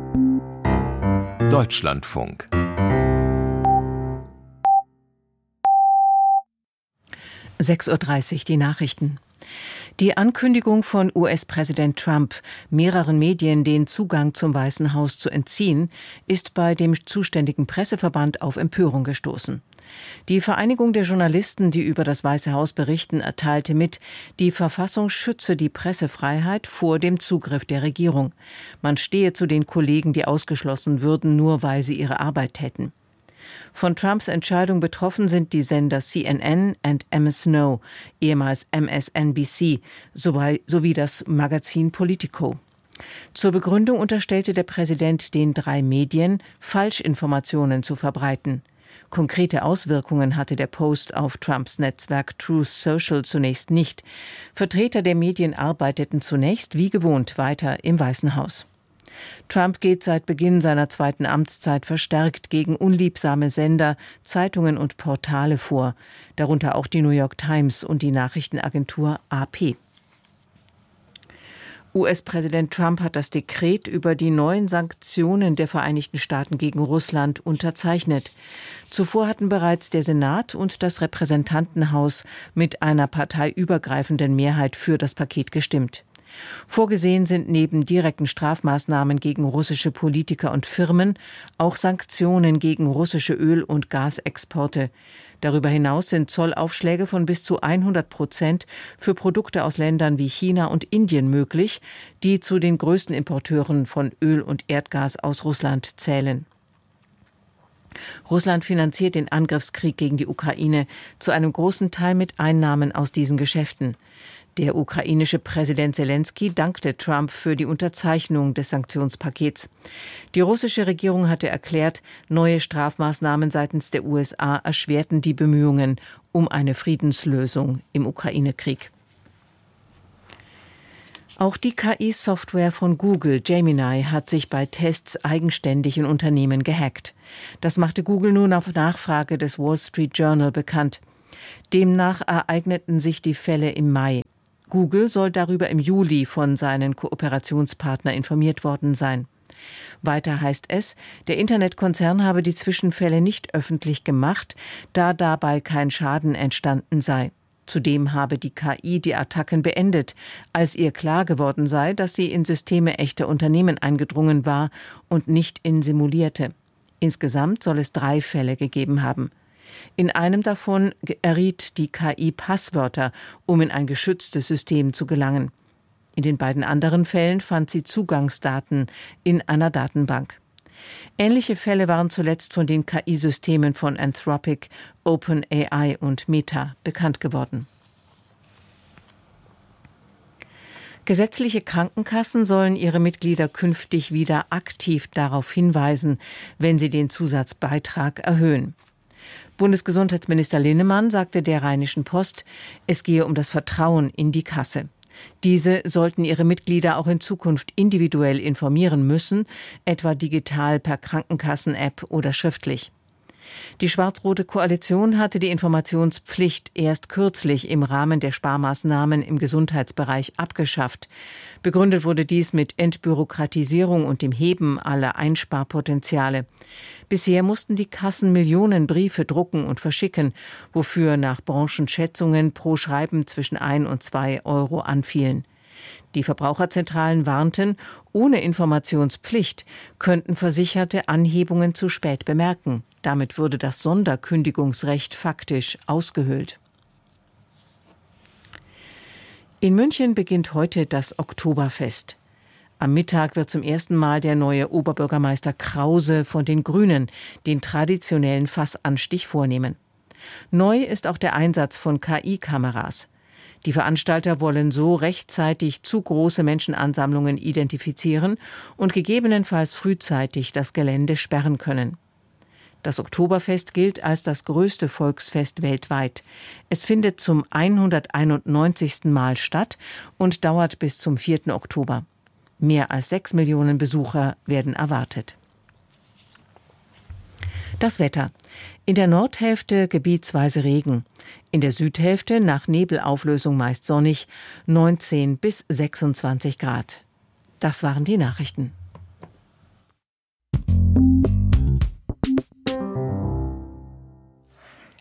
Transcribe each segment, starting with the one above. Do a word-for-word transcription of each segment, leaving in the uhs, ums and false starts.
Deutschlandfunk. sechs Uhr dreißig, die Nachrichten. Die Ankündigung von U S-Präsident Trump, mehreren Medien den Zugang zum Weißen Haus zu entziehen, ist bei dem zuständigen Presseverband auf Empörung gestoßen. Die Vereinigung der Journalisten, die über das Weiße Haus berichten, teilte mit, die Verfassung schütze die Pressefreiheit vor dem Zugriff der Regierung. Man stehe zu den Kollegen, die ausgeschlossen würden, nur weil sie ihre Arbeit täten. Von Trumps Entscheidung betroffen sind die Sender C N N und M S N O, ehemals M S N B C, sowie das Magazin Politico. Zur Begründung unterstellte der Präsident den drei Medien, Falschinformationen zu verbreiten. Konkrete Auswirkungen hatte der Post auf Trumps Netzwerk Truth Social zunächst nicht. Vertreter der Medien arbeiteten zunächst wie gewohnt weiter im Weißen Haus. Trump geht seit Beginn seiner zweiten Amtszeit verstärkt gegen unliebsame Sender, Zeitungen und Portale vor, darunter auch die New York Times und die Nachrichtenagentur A P. U S-Präsident Trump hat das Dekret über die neuen Sanktionen der Vereinigten Staaten gegen Russland unterzeichnet. Zuvor hatten bereits der Senat und das Repräsentantenhaus mit einer parteiübergreifenden Mehrheit für das Paket gestimmt. Vorgesehen sind neben direkten Strafmaßnahmen gegen russische Politiker und Firmen auch Sanktionen gegen russische Öl- und Gasexporte. Darüber hinaus sind Zollaufschläge von bis zu hundert Prozent für Produkte aus Ländern wie China und Indien möglich, die zu den größten Importeuren von Öl und Erdgas aus Russland zählen. Russland finanziert den Angriffskrieg gegen die Ukraine zu einem großen Teil mit Einnahmen aus diesen Geschäften. Der ukrainische Präsident Selenskyj dankte Trump für die Unterzeichnung des Sanktionspakets. Die russische Regierung hatte erklärt, neue Strafmaßnahmen seitens der U S A erschwerten die Bemühungen um eine Friedenslösung im Ukraine-Krieg. Auch die K I-Software von Google, Gemini, hat sich bei Tests eigenständig in Unternehmen gehackt. Das machte Google nun auf Nachfrage des Wall Street Journal bekannt. Demnach ereigneten sich die Fälle im Mai. Google soll darüber im Juli von seinen Kooperationspartnern informiert worden sein. Weiter heißt es, der Internetkonzern habe die Zwischenfälle nicht öffentlich gemacht, da dabei kein Schaden entstanden sei. Zudem habe die K I die Attacken beendet, als ihr klar geworden sei, dass sie in Systeme echter Unternehmen eingedrungen war und nicht in simulierte. Insgesamt soll es drei Fälle gegeben haben. In einem davon erriet die K I Passwörter, um in ein geschütztes System zu gelangen. In den beiden anderen Fällen fand sie Zugangsdaten in einer Datenbank. Ähnliche Fälle waren zuletzt von den K I-Systemen von Anthropic, OpenAI und Meta bekannt geworden. Gesetzliche Krankenkassen sollen ihre Mitglieder künftig wieder aktiv darauf hinweisen, wenn sie den Zusatzbeitrag erhöhen. Bundesgesundheitsminister Linnemann sagte der Rheinischen Post, es gehe um das Vertrauen in die Kasse. Diese sollten ihre Mitglieder auch in Zukunft individuell informieren müssen, etwa digital per Krankenkassen-App oder schriftlich. Die schwarz-rote Koalition hatte die Informationspflicht erst kürzlich im Rahmen der Sparmaßnahmen im Gesundheitsbereich abgeschafft. Begründet wurde dies mit Entbürokratisierung und dem Heben aller Einsparpotenziale. Bisher mussten die Kassen Millionen Briefe drucken und verschicken, wofür nach Branchenschätzungen pro Schreiben zwischen ein und zwei Euro anfielen. Die Verbraucherzentralen warnten, ohne Informationspflicht könnten Versicherte Anhebungen zu spät bemerken. Damit würde das Sonderkündigungsrecht faktisch ausgehöhlt. In München beginnt heute das Oktoberfest. Am Mittag wird zum ersten Mal der neue Oberbürgermeister Krause von den Grünen den traditionellen Fassanstich vornehmen. Neu ist auch der Einsatz von K I-Kameras. Die Veranstalter wollen so rechtzeitig zu große Menschenansammlungen identifizieren und gegebenenfalls frühzeitig das Gelände sperren können. Das Oktoberfest gilt als das größte Volksfest weltweit. Es findet zum hunderteinundneunzigsten Mal statt und dauert bis zum vierten Oktober. Mehr als sechs Millionen Besucher werden erwartet. Das Wetter. In der Nordhälfte gebietsweise Regen. In der Südhälfte nach Nebelauflösung meist sonnig, neunzehn bis sechsundzwanzig Grad. Das waren die Nachrichten.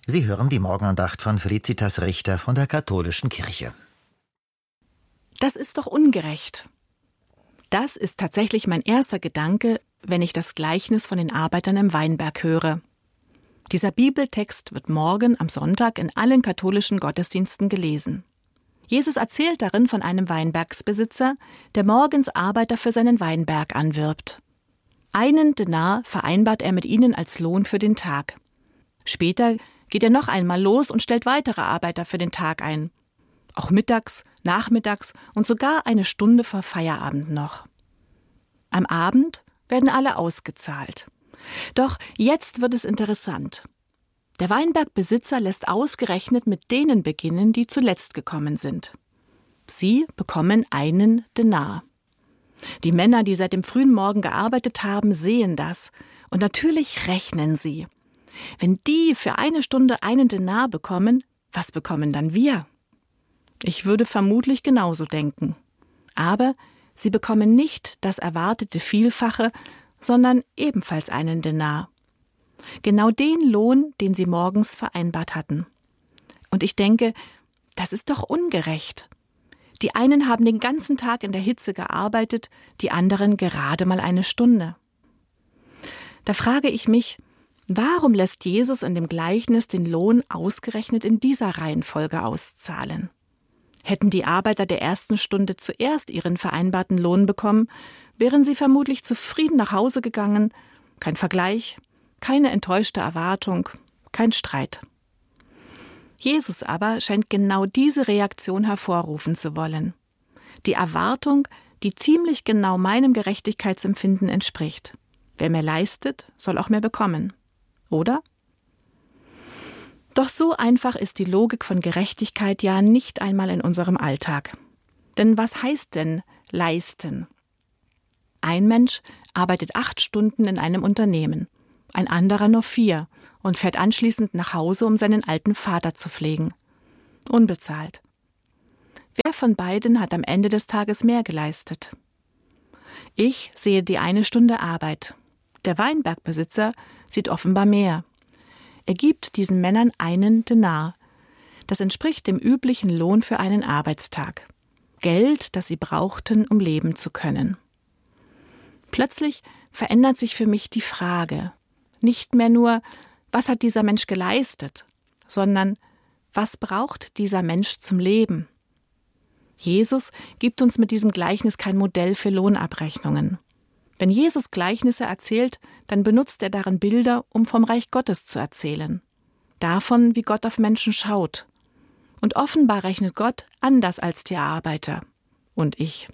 Sie hören die Morgenandacht von Felicitas Richter von der Katholischen Kirche. Das ist doch ungerecht. Das ist tatsächlich mein erster Gedanke, wenn ich das Gleichnis von den Arbeitern im Weinberg höre. Dieser Bibeltext wird morgen am Sonntag in allen katholischen Gottesdiensten gelesen. Jesus erzählt darin von einem Weinbergsbesitzer, der morgens Arbeiter für seinen Weinberg anwirbt. Einen Denar vereinbart er mit ihnen als Lohn für den Tag. Später geht er noch einmal los und stellt weitere Arbeiter für den Tag ein. Auch mittags, nachmittags und sogar eine Stunde vor Feierabend noch. Am Abend werden alle ausgezahlt. Doch jetzt wird es interessant. Der Weinbergbesitzer lässt ausgerechnet mit denen beginnen, die zuletzt gekommen sind. Sie bekommen einen Denar. Die Männer, die seit dem frühen Morgen gearbeitet haben, sehen das. Und natürlich rechnen sie. Wenn die für eine Stunde einen Denar bekommen, was bekommen dann wir? Ich würde vermutlich genauso denken. Aber sie bekommen nicht das erwartete Vielfache, sondern ebenfalls einen Denar. Genau den Lohn, den sie morgens vereinbart hatten. Und ich denke, das ist doch ungerecht. Die einen haben den ganzen Tag in der Hitze gearbeitet, die anderen gerade mal eine Stunde. Da frage ich mich, warum lässt Jesus in dem Gleichnis den Lohn ausgerechnet in dieser Reihenfolge auszahlen? Hätten die Arbeiter der ersten Stunde zuerst ihren vereinbarten Lohn bekommen, wären sie vermutlich zufrieden nach Hause gegangen. Kein Vergleich, keine enttäuschte Erwartung, kein Streit. Jesus aber scheint genau diese Reaktion hervorrufen zu wollen. Die Erwartung, die ziemlich genau meinem Gerechtigkeitsempfinden entspricht. Wer mehr leistet, soll auch mehr bekommen. Oder? Doch so einfach ist die Logik von Gerechtigkeit ja nicht einmal in unserem Alltag. Denn was heißt denn leisten? Ein Mensch arbeitet acht Stunden in einem Unternehmen, ein anderer nur vier und fährt anschließend nach Hause, um seinen alten Vater zu pflegen. Unbezahlt. Wer von beiden hat am Ende des Tages mehr geleistet? Ich sehe die eine Stunde Arbeit. Der Weinbergbesitzer sieht offenbar mehr. Er gibt diesen Männern einen Denar. Das entspricht dem üblichen Lohn für einen Arbeitstag. Geld, das sie brauchten, um leben zu können. Plötzlich verändert sich für mich die Frage. Nicht mehr nur, was hat dieser Mensch geleistet, sondern was braucht dieser Mensch zum Leben? Jesus gibt uns mit diesem Gleichnis kein Modell für Lohnabrechnungen. Wenn Jesus Gleichnisse erzählt, dann benutzt er darin Bilder, um vom Reich Gottes zu erzählen. Davon, wie Gott auf Menschen schaut. Und offenbar rechnet Gott anders als die Arbeiter. Und ich.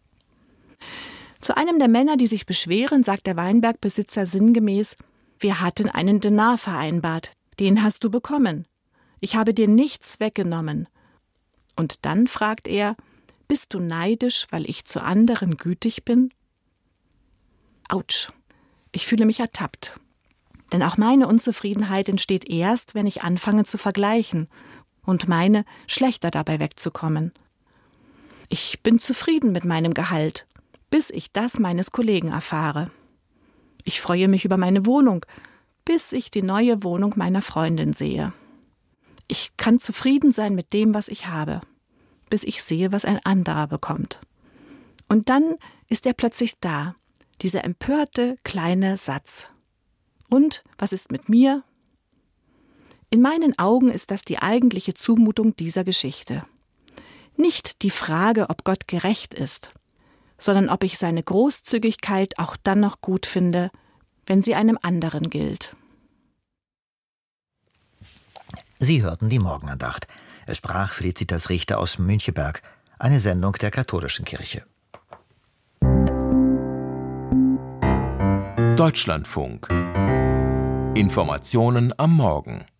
Zu einem der Männer, die sich beschweren, sagt der Weinbergbesitzer sinngemäß: Wir hatten einen Denar vereinbart, den hast du bekommen. Ich habe dir nichts weggenommen. Und dann fragt er: Bist du neidisch, weil ich zu anderen gütig bin? Autsch, ich fühle mich ertappt. Denn auch meine Unzufriedenheit entsteht erst, wenn ich anfange zu vergleichen und meine, schlechter dabei wegzukommen. Ich bin zufrieden mit meinem Gehalt, bis ich das meines Kollegen erfahre. Ich freue mich über meine Wohnung, bis ich die neue Wohnung meiner Freundin sehe. Ich kann zufrieden sein mit dem, was ich habe, bis ich sehe, was ein anderer bekommt. Und dann ist er plötzlich da, dieser empörte kleine Satz. Und was ist mit mir? In meinen Augen ist das die eigentliche Zumutung dieser Geschichte. Nicht die Frage, ob Gott gerecht ist, sondern ob ich seine Großzügigkeit auch dann noch gut finde, wenn sie einem anderen gilt. Sie hörten die Morgenandacht. Es sprach Felicitas Richter aus Müncheberg, eine Sendung der Katholischen Kirche. Deutschlandfunk. Informationen am Morgen.